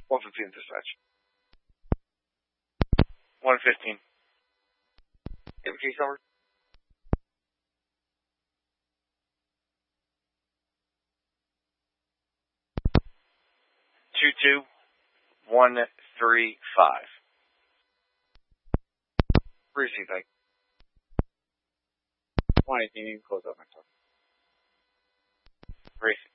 115 dispatch. 115. Give case number. 22135. Receive, thank you. 118, you can close up my talk. Receive.